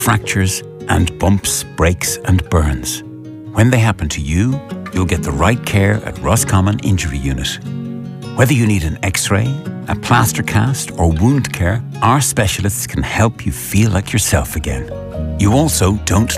fractures, and bumps, breaks and burns. When they happen to you, you'll get the right care at Roscommon Injury Unit. Whether you need an X-ray, a plaster cast or wound care, our specialists can help you feel like yourself again. You also don't